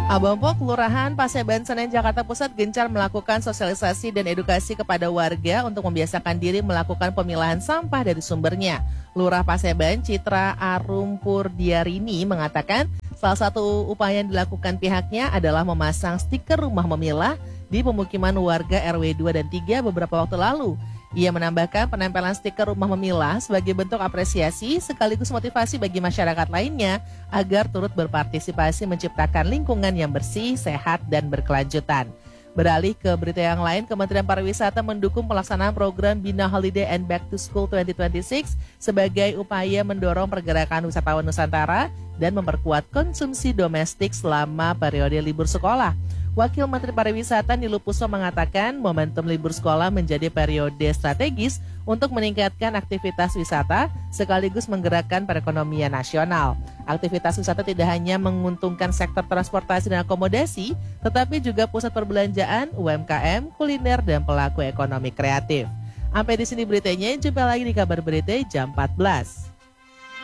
Abompok, Kelurahan Paseban, Senen, Jakarta Pusat gencar melakukan sosialisasi dan edukasi kepada warga untuk membiasakan diri melakukan pemilahan sampah dari sumbernya. Lurah Paseban, Citra Arumpurdiarini mengatakan salah satu upaya yang dilakukan pihaknya adalah memasang stiker rumah memilah di pemukiman warga RW 2 dan 3 beberapa waktu lalu. Ia menambahkan penempelan stiker rumah memilah sebagai bentuk apresiasi sekaligus motivasi bagi masyarakat lainnya agar turut berpartisipasi menciptakan lingkungan yang bersih, sehat, dan berkelanjutan. Beralih ke berita yang lain, Kementerian Pariwisata mendukung pelaksanaan program Bina Holiday and Back to School 2026 sebagai upaya mendorong pergerakan wisatawan Nusantara dan memperkuat konsumsi domestik selama periode libur sekolah. Wakil Menteri Pariwisata Nilu Puspa mengatakan momentum libur sekolah menjadi periode strategis untuk meningkatkan aktivitas wisata sekaligus menggerakkan perekonomian nasional. Aktivitas wisata tidak hanya menguntungkan sektor transportasi dan akomodasi, tetapi juga pusat perbelanjaan, UMKM, kuliner, dan pelaku ekonomi kreatif. Sampai di sini beritanya, jumpa lagi di kabar berita jam 14.